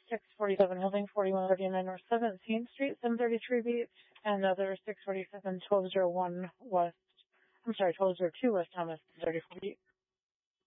647 Hilding, 4139 North 17th Street, 733 Beach, and other 647 1202 West Thomas, 34 Beach.